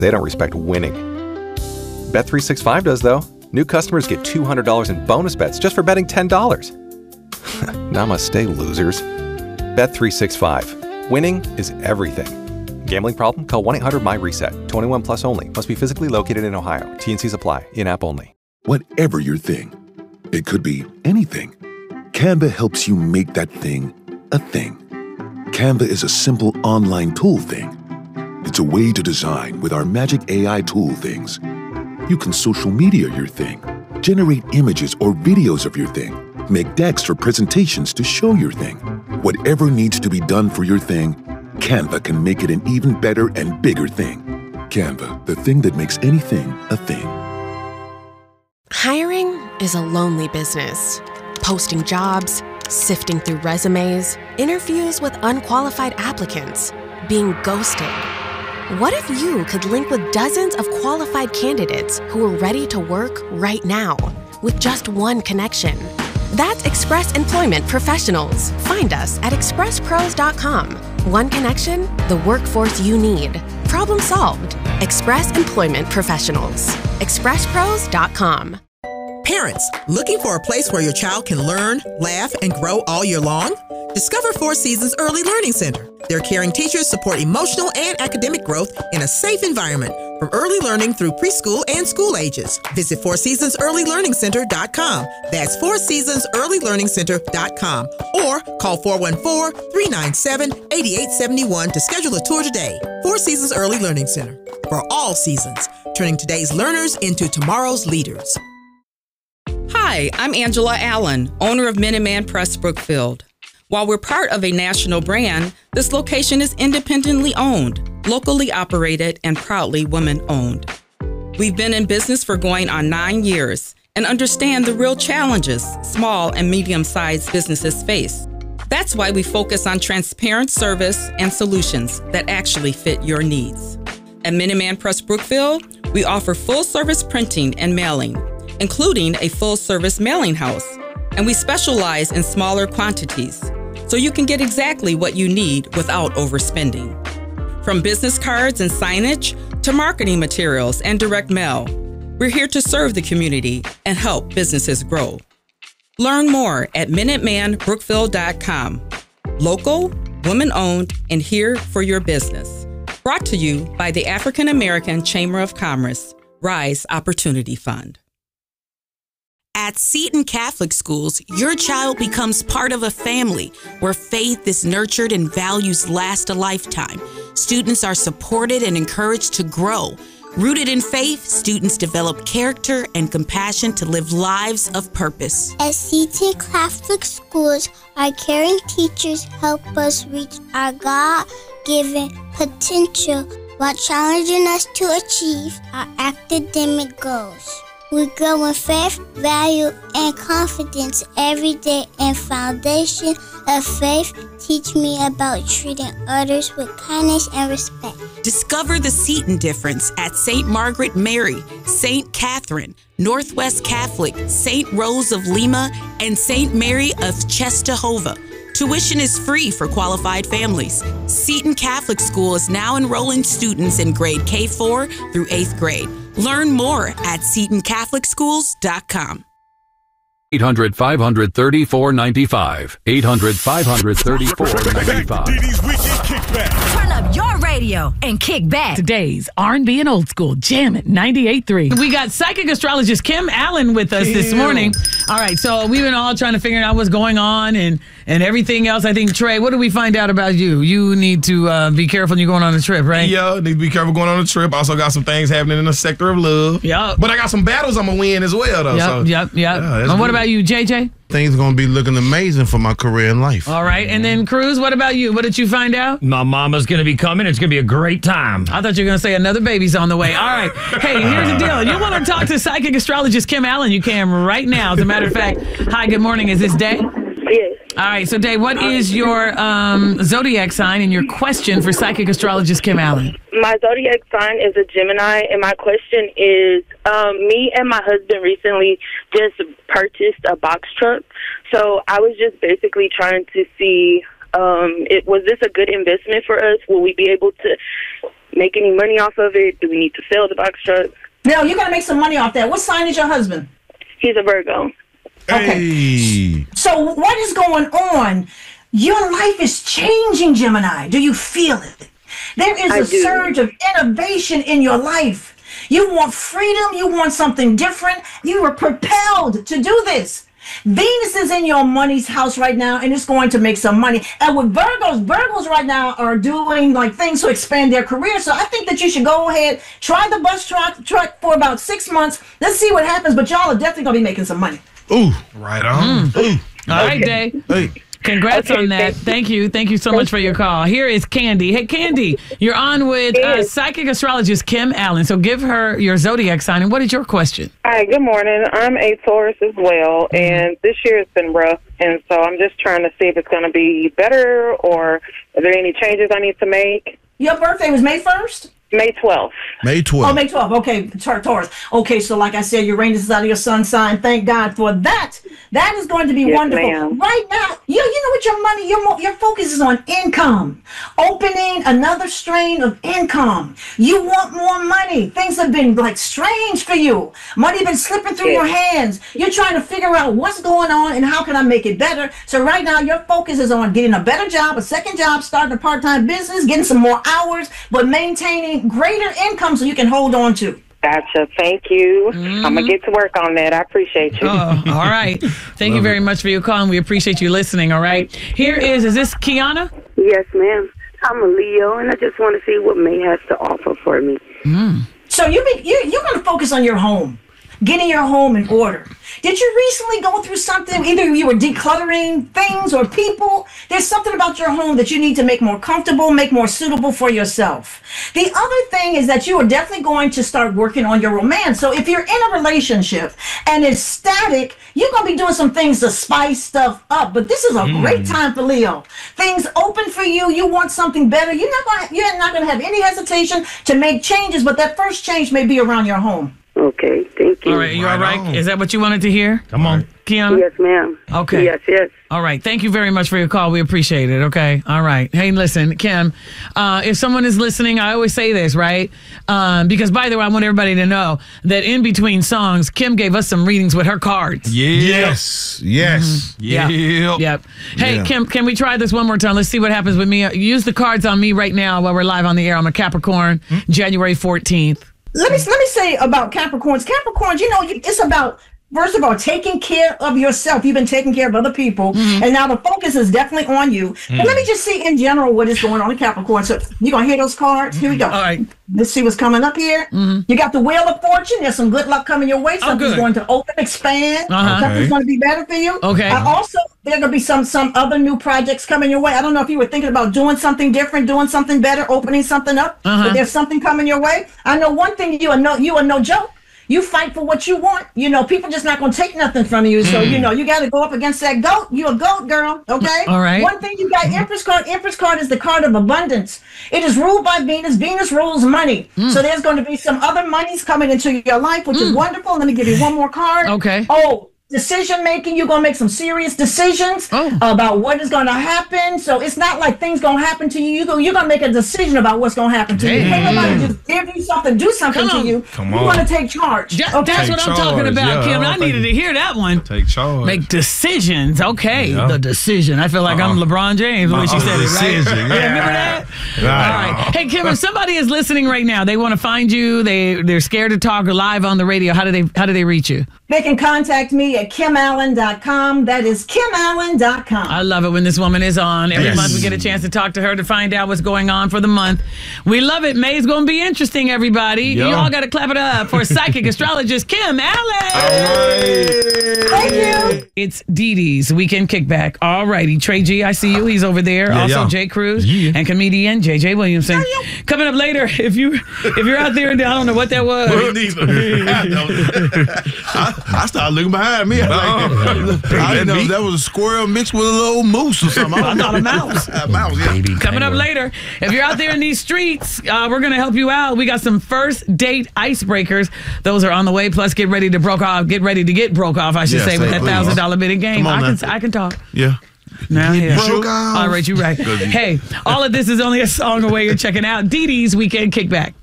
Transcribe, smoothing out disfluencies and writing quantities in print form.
They don't respect winning. Bet365 does, though. New customers get $200 in bonus bets just for betting $10. Namaste, losers. Bet365. Winning is everything. Gambling problem? Call 1-800-MY-RESET. 21 plus only. Must be physically located in Ohio. T&Cs apply. In-app only. Whatever your thing, it could be anything. Canva helps you make that thing a thing. Canva is a simple online tool thing. It's a way to design with our magic AI tool things. You can social media your thing, generate images or videos of your thing, make decks or presentations to show your thing. Whatever needs to be done for your thing, Canva can make it an even better and bigger thing. Canva, the thing that makes anything a thing. Hiring is a lonely business. Posting jobs, sifting through resumes, interviews with unqualified applicants, being ghosted. What if you could link with dozens of qualified candidates who are ready to work right now with just one connection? That's Express Employment Professionals. Find us at expresspros.com. One connection, the workforce you need. Problem solved. Express Employment Professionals. expresspros.com. Parents, looking for a place where your child can learn, laugh, and grow all year long? Discover Four Seasons Early Learning Center. Their caring teachers support emotional and academic growth in a safe environment, from early learning through preschool and school ages. Visit fourseasonsearlylearningcenter.com. That's fourseasonsearlylearningcenter.com. Or call 414-397-8871 to schedule a tour today. Four Seasons Early Learning Center. For all seasons, turning today's learners into tomorrow's leaders. Hi, I'm Angela Allen, owner of Minuteman Press Brookfield. While we're part of a national brand, this location is independently owned, locally operated, and proudly women-owned. We've been in business for going on 9 years and understand the real challenges small and medium-sized businesses face. That's why we focus on transparent service and solutions that actually fit your needs. At Minuteman Press Brookfield, we offer full-service printing and mailing, including a full-service mailing house, and we specialize in smaller quantities, so you can get exactly what you need without overspending. From business cards and signage to marketing materials and direct mail, we're here to serve the community and help businesses grow. Learn more at MinutemanBrookfield.com. Local, women-owned, and here for your business. Brought to you by the African American Chamber of Commerce, Rise Opportunity Fund. At Seton Catholic Schools, your child becomes part of a family where faith is nurtured and values last a lifetime. Students are supported and encouraged to grow. Rooted in faith, students develop character and compassion to live lives of purpose. At Seton Catholic Schools, our caring teachers help us reach our God-given potential while challenging us to achieve our academic goals. We grow in faith, value, and confidence every day, and Foundation of Faith teach me about treating others with kindness and respect. Discover the Seton difference at St. Margaret Mary, St. Catherine, Northwest Catholic, St. Rose of Lima, and St. Mary of Czestochowa. Tuition is free for qualified families. Seton Catholic School is now enrolling students in grade K4 through 8th grade. Learn more at SetonCatholicSchools.com. 800-500-3495. 800-500-3495. Turn up your radio and kick back. Today's R&B and old school jam at 98.3. We got psychic astrologist Kim Allen with us this morning. All right, so we've been all trying to figure out what's going on and everything else. I think, Trey, what did we find out about you? You need to be careful when you're going on a trip, right? Yeah, need to be careful going on a trip. Also got some things happening in the sector of love. Yeah. But I got some battles I'm going to win as well, though. Yep. And what about you, JJ? Things are going to be looking amazing for my career in life. All right. And then, Cruz, what about you? What did you find out? My mama's going to be coming. It's going to be a great time. I thought you were going to say another baby's on the way. All right. Hey, here's the deal. You want to talk to psychic astrologist Kim Allen? You can right now. As a matter of fact, hi, good morning. Is this Day? Yes. All right. So, Day, what is your zodiac sign and your question for psychic astrologist Kim Allen? My zodiac sign is a Gemini, and my question is, me and my husband recently just purchased a box truck. So I was just basically trying to see, was this a good investment for us? Will we be able to make any money off of it? Do we need to sell the box trucks? No, you got to make some money off that. What sign is your husband? He's a Virgo. Okay. Hey. So what is going on? Your life is changing, Gemini. Do you feel it? There is a surge of innovation in your life. You want freedom. You want something different. You are propelled to do this. Venus is in your money's house right now, and it's going to make some money. And with Virgos right now are doing like things to expand their career. So I think that you should go ahead, try the bus truck for about 6 months. Let's see what happens. But y'all are definitely going to be making some money. Ooh, right on. Ooh. All right, Day. Hey. Congrats on that. Thank you. Thank you so much for your call. Here is Candy. Hey, Candy, you're on with psychic astrologist Kim Allen. So give her your zodiac sign. And what is your question? Hi, good morning. I'm a Taurus as well, and this year has been rough, and so I'm just trying to see if it's going to be better, or are there any changes I need to make? Your birthday was May 1st? May 12th. May 12th. Oh, May 12th. Okay, Taurus. Okay, so like I said, Uranus is out of your sun sign. Thank God for that. That is going to be wonderful. Ma'am. Right now, you know what your money, your focus is on income. Opening another strain of income. You want more money. Things have been like strange for you. Money been slipping through your hands. You're trying to figure out what's going on and how can I make it better. So right now, your focus is on getting a better job, a second job, starting a part-time business, getting some more hours, but maintaining greater income so you can hold on to. Gotcha. Thank you. I'm going to get to work on that. I appreciate you. Oh, all right. Thank you very much for your call, and we appreciate you listening, all right? Here is this Kiana? Yes, ma'am. I'm a Leo, and I just want to see what May has to offer for me. So you're going to focus on your home, getting your home in order. Did you recently go through something? Either you were decluttering things or people. There's something about your home that you need to make more comfortable, make more suitable for yourself. The other thing is that you are definitely going to start working on your romance. So if you're in a relationship and it's static, you're going to be doing some things to spice stuff up. But this is a great time for Leo. Things open for you. You want something better. You're not going to have any hesitation to make changes, but that first change may be around your home. Okay, thank you. All right, you all right? Is that what you wanted to hear? Come on. Kiana? Yes, ma'am. Okay. Yes. All right. Thank you very much for your call. We appreciate it. Okay. All right. Hey, listen, Kim, if someone is listening, I always say this, right? Because, by the way, I want everybody to know that in between songs, Kim gave us some readings with her cards. Yes. Yep. Hey, Kim, can we try this one more time? Let's see what happens with me. Use the cards on me right now while we're live on the air. I'm a Capricorn, January 14th. Let me say about Capricorns. Capricorns, it's about, first of all, taking care of yourself. You've been taking care of other people, and now the focus is definitely on you. But let me just see in general what is going on in Capricorn. So you're going to hear those cards? Here we go. All right. Let's see what's coming up here. You got the Wheel of Fortune. There's some good luck coming your way. Something's going to open, expand. Something's going to be better for you. Okay. Also, there are going to be some other new projects coming your way. I don't know if you were thinking about doing something different, doing something better, opening something up, but there's something coming your way. I know one thing, you are no joke. You fight for what you want. People just not going to take nothing from you. So, you got to go up against that goat. You a goat, girl. Okay? All right. One thing you got, Empress card. Empress card is the card of abundance. It is ruled by Venus. Venus rules money. So there's going to be some other monies coming into your life, which is wonderful. Let me give you one more card. Okay. Decision making, you're gonna make some serious decisions about what is gonna happen. So it's not like things gonna happen to you. You're gonna make a decision about what's gonna happen to you. Can't nobody just give you something, do something to you. You're gonna take charge. That's what I'm talking about, Kim. I needed to hear that one. Take charge. Make decisions. Okay, the decision. I feel like I'm LeBron James when she said it, right? Remember that? All right. Hey, Kim, if somebody is listening right now, they want to find you. They're scared to talk live on the radio. How do they reach you? They can contact me at KimAllen.com. That is KimAllen.com. I love it when this woman is on. Every month we get a chance to talk to her to find out what's going on for the month. We love it. May's going to be interesting, everybody. You all got to clap it up for psychic astrologist Kim Allen. All right. Thank you. It's Dee Dee's Weekend Kickback. All righty. Trey G, I see you. He's over there. Also, Jay Cruz and comedian JJ Williamson. Coming up later, if you're out there and I don't know what that was. I started looking behind me. I didn't know if that was a squirrel mixed with a little moose or something. I thought a mouse. A mouse, yeah. Coming up later, if you're out there in these streets, we're going to help you out. We got some first date icebreakers. Those are on the way. Plus, get ready to get broke off, I should say, with that $1,000 bidding game. I can talk. Yeah. Now, yeah. Broke off. All right, you're right. Hey, all of this is only a song away. You're checking out Dee Dee's Weekend Kickback.